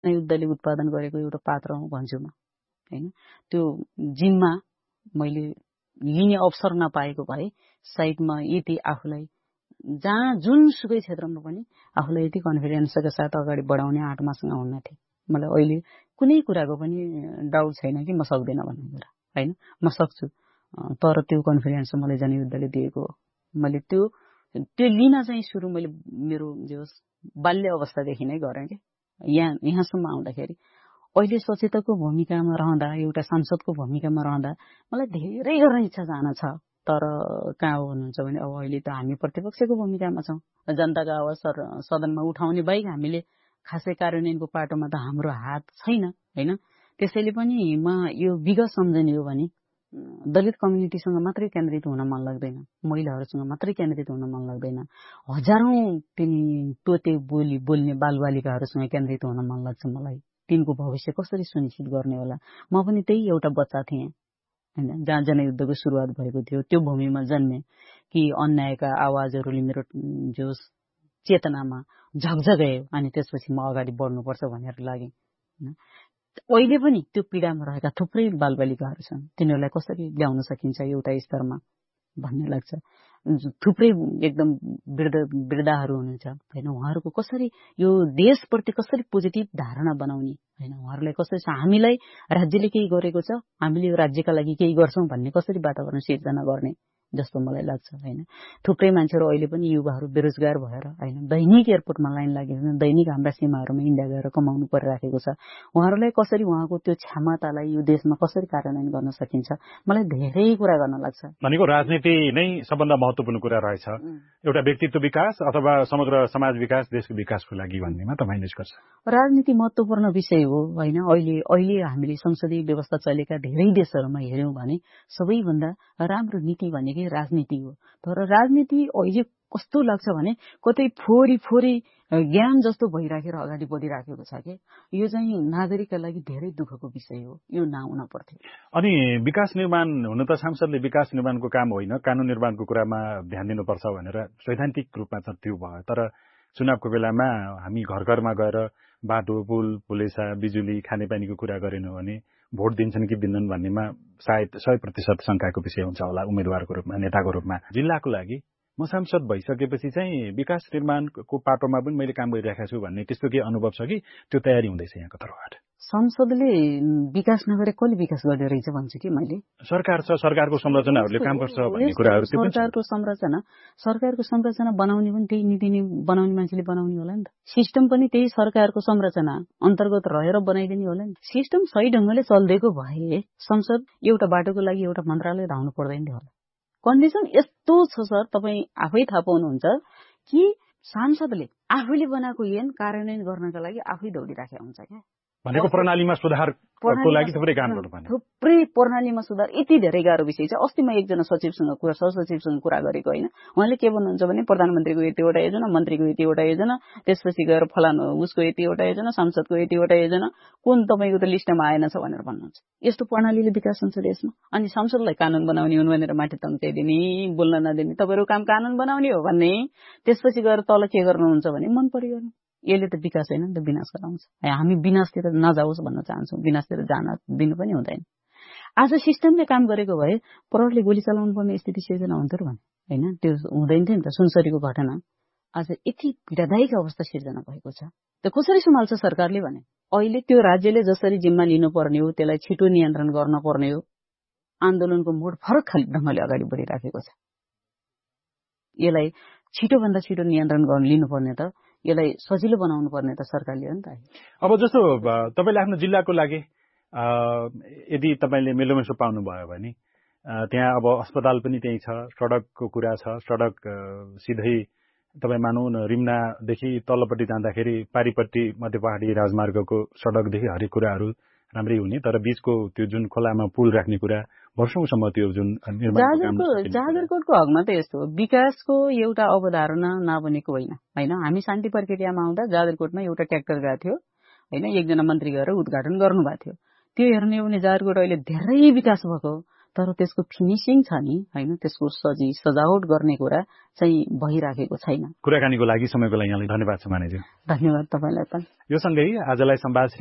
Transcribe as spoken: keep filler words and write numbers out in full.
युद्धले उत्पादन गरेको एउटा पात्र हो भन्छु म हैन। त्यो जिम्मा मैले लिने अवसर नपाएको भए सायद म यति आफूलाई जहाँ जुनसुकै क्षेत्रमा पनि आफूलाई यति कन्फिडेन्सका साथ अगाडि बढाउने आँट मसँग हुन्न थिए। मलाई अहिले कुनै कुराको पनि डाउट छैन कि म सक्दैन भन्ने कुरा हैन। म सक्छु, तर त्यो कन्फिडेन्स मलाई जनयुद्धले दिएको हो। मैले त्यो त्यो लिन चाहिँ सुरु मैले मेरो जो बाल्य अवस्थादेखि नै गरेँ के यहाँ यहाँसम्म आउँदाखेरि अहिले सचेतकको भूमिकामा रहँदा एउटा सांसदको भूमिकामा रहँदा मलाई धेरै गर्न इच्छा जान छ। तर कहाँ हो भन्नुहुन्छ भने अब अहिले त हामी प्रतिपक्षको भूमिकामा छौँ। जनताको आवाज सदनमा उठाउने बाहेक हामीले खासै कार्यान्वयनको पाटोमा त हाम्रो हात छैन हैन। त्यसैले पनि म यो विगत सम्झने हो भने दलित कम्युनिटीसँग मात्रै केन्द्रित हुन मन लाग्दैन, महिलाहरूसँग मात्रै केन्द्रित हुन मन लाग्दैन, हजारौं तिनी तोते बोली बोल्ने बालबालिकाहरूसँग केन्द्रित हुन मन लाग्छ मलाई। तिनको भविष्य कसरी सुनिश्चित गर्ने होला। म पनि त्यही एउटा बच्चा थिएँ हैन, जहाँ जनयुद्धको सुरुवात भएको थियो। त्यो भूमिमा जन्मे कि अन्यायका आवाजहरूले मेरो जो चेतनामा झकझगायो अनि त्यसपछि म अगाडि बढ्नुपर्छ भनेर लागे। अहिले पनि त्यो पीडामा रहेका थुप्रै बालबालिकाहरू छन्, तिनीहरूलाई कसरी ल्याउन सकिन्छ एउटा स्तरमा भन्ने लाग्छ। थुप्रै एकदम वृद्ध वृद्धाहरू हुनुहुन्छ हैन, उहाँहरूको कसरी यो देशप्रति कसरी पोजिटिभ धारणा बनाउने हैन, उहाँहरूलाई कसरी हामीलाई राज्यले केही गरेको छ, हामीले यो राज्यका लागि केही गर्छौं भन्ने कसरी वातावरण सिर्जना गर्ने जस्तो मलाई लाग्छ हैन। थुप्रै मान्छेहरू अहिले पनि युवाहरू बेरोजगार भएर हैन दैनिक एयरपोर्टमा लाइन लागेर दैनिक हाम्रा सीमाहरूमा इन्डिया गएर कमाउनु परिराखेको छ। उहाँहरूलाई कसरी उहाँको त्यो क्षमतालाई यो देशमा कसरी कार्यान्वयन गर्न सकिन्छ मलाई धेरै कुरा गर्न लाग्छ। भनेको राजनीति नै सबभन्दा महत्त्वपूर्ण कुरा रहेछ। एउटा व्यक्तित्व विकास अथवा समग्र समाज विकास, देशको विकासको लागि भन्नेमा तपाईँ निष्कर्ष। राजनीति महत्त्वपूर्ण विषय हो हैन। अहिले अहिले हामीले संसदीय व्यवस्था चलेका धेरै देशहरूमा हेर्यौं भने सबैभन्दा राम्रो नीति भनेकै राजनीति हो। तर राजनीति अहिले कस्तो लाग्छ भने कतै फोरी फोरी ज्ञान जस्तो भइराखेर अगाडि बढिराखेको छ के। यो चाहिँ नागरिकका लागि धेरै दुःखको विषय हो, यो नहुन पर्थ्यो। अनि विकास निर्माण हुन त सांसदले विकास निर्माणको काम होइन, कानून निर्माणको कुरामा ध्यान दिनुपर्छ भनेर सैद्धान्तिक रूपमा त त्यो भयो। तर चुनावको बेलामा हामी घर घरमा गएर बाटो, पुल, पुलेसा, बिजुली, खानेपानीको कुरा गरेनौँ भने भोट दिन्छन् कि दिन्नन् भन्नेमा सायद सय प्रतिशत शंकाको विषय हुन्छ होला उम्मेदवारको रूपमा, नेताको रूपमा। जिल्लाको लागि म सांसद भइसकेपछि चाहिँ विकास निर्माणको पाटोमा पनि मैले काम गरिरहेको छु भन्ने त्यस्तो के अनुभव छ कि त्यो तयारी हुँदैछ यहाँको तर्फबाट? संसदले विकास नगरे कसले विकास गर्ने रहेछ भन्छु कि मैले। सरकार छ, सरकारको संरचनाहरूले काम गर्छ भन्ने कुराहरू त्यो पनि सरकारको संरचना सरकारको संरचना बनाउने पनि त्यही नीति बनाउने मान्छेले बनाउने होला नि त। सिस्टम पनि त्यही सरकारको संरचना अन्तर्गत रहेर बनाइदिने होला नि। सिस्टम सही ढंगले चल्देको भए संसद एउटा बाटोको लागि एउटा मन्त्रालय धाउनु पर्दैन थियो होला। कन्डिसन यस्तो छ सर, तपाईँ आफै थाहा पाउनुहुन्छ कि सांसदले आफूले बनाएको ऐन कार्यान्वयन गर्नका लागि आफै दौडिराखेको हुन्छ क्या। भनेको प्रणालीमा सुधारको लागि थुप्रै काम गर्नुपर्ने, थुप्रै प्रणालीमा सुधार यति धेरै गाह्रो विषय छ। अस्ति म एकजना सचिवसँग कुरा सहसचिवसँग कुरा गरेको होइन, उहाँले के भन्नुहुन्छ भने प्रधानमन्त्रीको यतिवटा योजना, मन्त्रीको यतिवटा योजना, त्यसपछि गएर फलानु उसको यतिवटा योजना, सांसदको यतिवटा योजना, कुन तपाईँको त लिस्टमा आएन छ भनेर भन्नुहुन्छ। यस्तो प्रणालीले विकास हुन्छ देशमा। अनि सांसदलाई कानून बनाउने हुन् भनेर माथि तम्काइदिने, बोल्न नदिने, तपाईँहरू काम कानून बनाउने हो भन्ने, त्यसपछि गएर तल के गर्नुहुन्छ भने मन परिगर्नु। यसले त विकास होइन नि त, विनाश गराउँछ। हामी विनाशतिर नजाओस् भन्न चाहन्छौँ, विनाशतिर जान दिनु पनि हुँदैन। आज सिस्टमले काम गरेको भए प्रहरले गोली चलाउनु पर्ने स्थिति सिर्जना हुन्थ्यो र भने होइन, त्यो हुँदैन थियो नि त। सुनसरीको घटना आज यति पीडादायक अवस्था सिर्जना भएको छ, त्यो कसरी सम्हाल्छ सरकारले भने अहिले त्यो राज्यले जसरी जिम्मा लिनुपर्ने हो त्यसलाई छिटो नियन्त्रण गर्न पर्ने हो। आन्दोलनको मोड फरक खाले ढंगले अगाडि बढिराखेको छ। यसलाई छिटोभन्दा छिटो नियन्त्रण गर्न लिनुपर्ने त, यसलाई सजिलो बनाउनु पर्ने त सरकारले हो नि त। अब जस्तो तपाईले आफ्नो जिल्लाको लागि यदि तपाईले मेलोमेसो पाउनुभयो भने त्यहाँ अब अस्पताल पनि त्यही छ, सडकको कुरा छ, सडक सिधै तपाई मानौ न रिमनादेखि तल्लोपट्टि जाँदाखेरि पारीपट्टि मध्यपहाडी राजमार्गको सडकदेखि हरेक कुराहरू राम्रै हुने, तर बीचको त्यो जुन खोलामा पुल राख्ने कुरा वर्षौंसम्म त्यो जुन जागरकोटको हकमा त यस्तो हो, विकासको एउटा अवधारणा नबनेको होइन हैन। हामी शान्ति प्रक्रियामा आउँदा जागरकोटमा एउटा ट्र्याक्टर गएको थियो हैन, एकजना मन्त्री गएर उद्घाटन गर्नुभएको थियो। त्यो हेर्ने हो भने जागरकोट अहिले धेरै विकास भएको, तर त्यसको फिनिसिङ छ नि हैन, त्यसको सजी सजावट गर्ने कुरा चाहिँ भइराखेको छैन। कुराकानीको लागि समयको लागि यहाँलाई धन्यवाद छ मानेज्यू। धन्यवाद तपाईलाई पनि। यो सँगै आजलाई संवाद